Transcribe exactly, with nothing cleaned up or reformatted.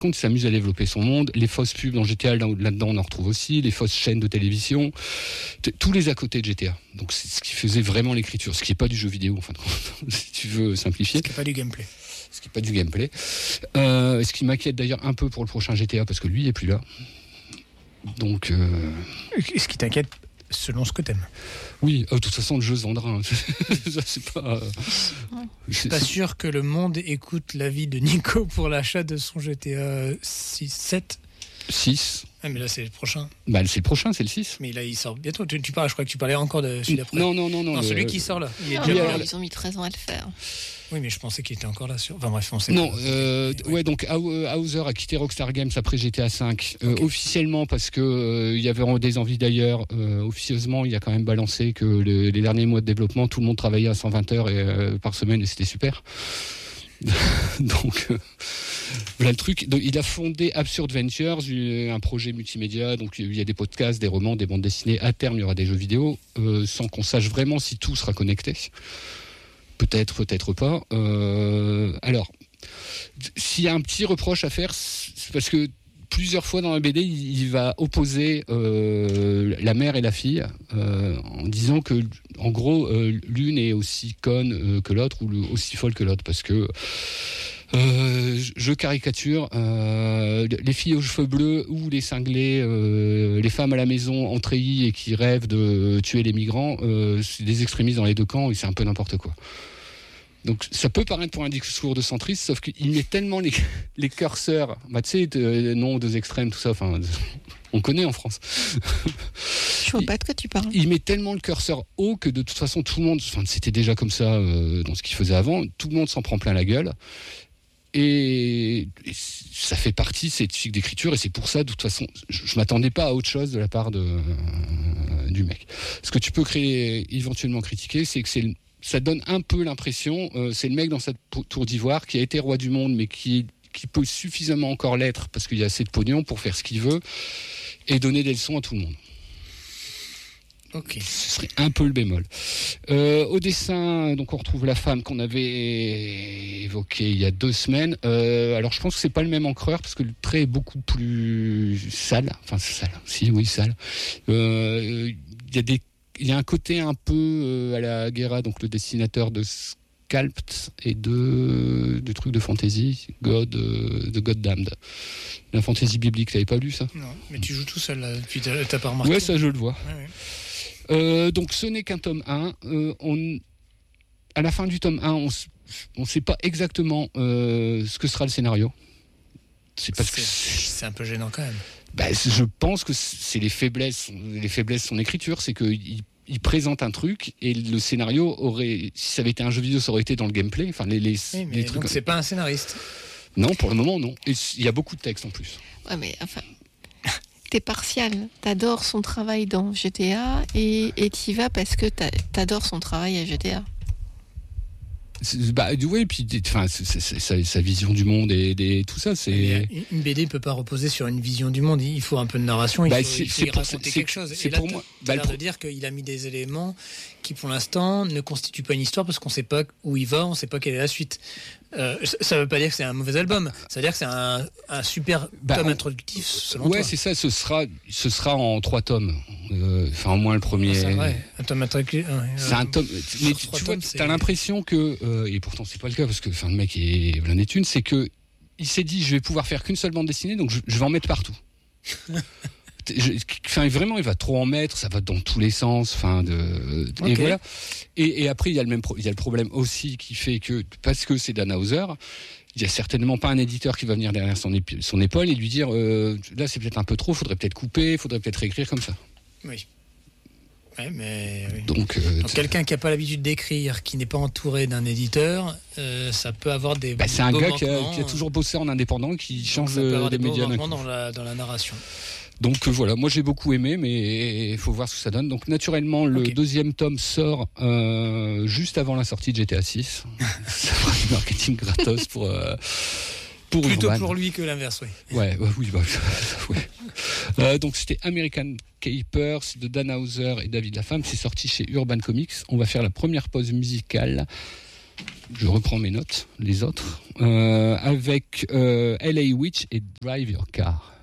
contre, il s'amuse à développer son monde. Les fausses pubs dans G T A, là-dedans, on en retrouve aussi. Les fausses chaînes de télévision. T- tous les à côté de G T A. Donc, c'est ce qui faisait vraiment l'écriture. Ce qui n'est pas du jeu vidéo, en fin de compte, si tu veux simplifier. Ce qui n'est pas du gameplay. Ce qui n'est pas du gameplay. Euh, ce qui m'inquiète d'ailleurs un peu pour le prochain G T A, parce que lui, il n'est plus là. Donc... Euh... Ce qui t'inquiète selon ce que t'aimes. Oui, euh, de toute façon, le jeu se vendra. Hein. Ça, c'est pas... Euh... Je suis pas sûr que le monde écoute l'avis de Nico pour l'achat de son G T A six, sept. six. Ah, mais là, c'est le prochain. Bah, c'est le prochain, c'est le six. Mais là, il sort bientôt. Tu, tu parles, je crois que tu parlais encore de celui d'après. Non, non, non. non, non le... celui qui sort là. Il est non, déjà non, là. ils ont mis treize ans à le faire. Oui, mais je pensais qu'il était encore là. Sur... Enfin bref, on sait Non, pas. euh, ouais. ouais, donc Hauser a quitté Rockstar Games après G T A cinq. Euh, Okay. Officiellement, parce que euh, il y avait des envies d'ailleurs. Euh, officieusement, il a quand même balancé que le, les derniers mois de développement, tout le monde travaillait à cent vingt heures et, euh, par semaine et c'était super. donc, euh, voilà le truc. Donc, il a fondé Absurd Ventures, un projet multimédia. Donc, il y a des podcasts, des romans, des bandes dessinées. À terme, il y aura des jeux vidéo, euh, sans qu'on sache vraiment si tout sera connecté. Peut-être, peut-être pas. Euh, alors, s'il y a un petit reproche à faire, c'est parce que plusieurs fois dans la B D, il, il va opposer euh, la mère et la fille euh, en disant que, en gros, euh, l'une est aussi conne euh, que l'autre ou aussi folle que l'autre, parce que euh, je caricature euh, les filles aux cheveux bleus ou les cinglés, euh, les femmes à la maison en treillis et qui rêvent de tuer les migrants, euh, c'est des extrémistes dans les deux camps et c'est un peu n'importe quoi. Donc ça peut paraître pour un discours de centriste, sauf qu'il met tellement les, les curseurs, bah, tu sais, de, non, deux extrêmes, tout ça, enfin, on connaît en France. Je vois pas de quoi tu parles. Il met tellement le curseur haut que de toute façon tout le monde, enfin, c'était déjà comme ça euh, dans ce qu'il faisait avant, tout le monde s'en prend plein la gueule. Et, et ça fait partie de cette fiche d'écriture et c'est pour ça, de toute façon, je, je m'attendais pas à autre chose de la part de, euh, du mec. Ce que tu peux créer, éventuellement critiquer, c'est que c'est le ça donne un peu l'impression, euh, c'est le mec dans cette tour d'ivoire qui a été roi du monde, mais qui, qui peut suffisamment encore l'être parce qu'il y a assez de pognon pour faire ce qu'il veut et donner des leçons à tout le monde. Ok. Ce serait un peu le bémol. Euh, au dessin, donc on retrouve la femme qu'on avait évoquée il y a deux semaines. Euh, alors je pense que c'est pas le même encreur parce que le trait est beaucoup plus sale. Enfin sale, si oui sale. Euh, il y a des Il y a un côté un peu euh, à la Guerra, donc le dessinateur de Sculpt et de, de trucs de fantasy, God, euh, de God Damned. La fantasy biblique, t'avais pas lu ça ? Non, mais tu joues tout seul là, puis t'as, t'as pas remarqué. Ouais, ça je le vois. Ouais, ouais. Euh, donc ce n'est qu'un tome un. Euh, on, à la fin du tome un, on ne sait pas exactement euh, ce que sera le scénario. C'est parce c'est, que c'est un peu gênant quand même. Bah, je pense que c'est les faiblesses, les faiblesses de son écriture, c'est qu'il il présente un truc et le scénario aurait, si ça avait été un jeu vidéo, ça aurait été dans le gameplay. Enfin, les, les, oui, mais les donc trucs. C'est pas un scénariste. Non, pour le moment, non. Et il y a beaucoup de textes en plus. Ouais, mais enfin, t'es partial. T'adores son travail dans G T A et, et t'y vas parce que t'adores son travail à G T A. Bah, oui, puis enfin, c'est, c'est, c'est, sa, sa vision du monde et des, tout ça, c'est. Une B D ne peut pas reposer sur une vision du monde. Il faut un peu de narration. Il bah, faut, c'est, il faut c'est y pour, raconter c'est, quelque chose. C'est et là, pour moi. T'as bah, l'air pro... de dire qu'il a mis des éléments qui, pour l'instant, ne constituent pas une histoire parce qu'on ne sait pas où il va, on ne sait pas quelle est la suite. Euh, ça ne veut pas dire que c'est un mauvais album. Ça veut dire que c'est un, un super bah, tome on... introductif, selon ouais, toi. c'est ça. Ce sera, ce sera en trois tomes. Enfin, euh, au moins le premier. C'est vrai. Un tome introductif. Ouais, c'est euh, un tome. Mais tu, tu vois, tomes, t'as l'impression que, euh, et pourtant c'est pas le cas parce que, enfin, le mec est plein d'études, c'est que il s'est dit, je vais pouvoir faire qu'une seule bande dessinée, donc je, je vais en mettre partout. Je, enfin, vraiment, il va trop en mettre, ça va dans tous les sens. Enfin, de, de okay. Et voilà. Et, et après, il y a le même, pro, il y a le problème aussi qui fait que parce que c'est Dan Hauser, il y a certainement pas un éditeur qui va venir derrière son, épi, son épaule et lui dire, euh, là, c'est peut-être un peu trop, faudrait peut-être couper, faudrait peut-être réécrire comme ça. Oui. Ouais, mais oui. Donc, euh, Donc quelqu'un qui n'a pas l'habitude d'écrire, qui n'est pas entouré d'un éditeur, euh, ça peut avoir des. Bah, c'est un gars qui a, qui a toujours bossé en indépendant, qui change de, des, des médias dans la dans la narration. Donc euh, voilà, moi j'ai beaucoup aimé, mais il faut voir ce que ça donne. Donc naturellement, le okay. deuxième tome sort euh, juste avant la sortie de G T A six. Ça fera du marketing gratos pour. Euh, Pour Plutôt Urban. Pour lui que l'inverse, oui. Ouais, ouais oui, bah, ouais. Euh, donc c'était American Capers de Dan Hauser et David Laflamme. C'est sorti chez Urban Comics. On va faire la première pause musicale je reprends mes notes, les autres, euh, avec euh, L A Witch et Drive Your Car.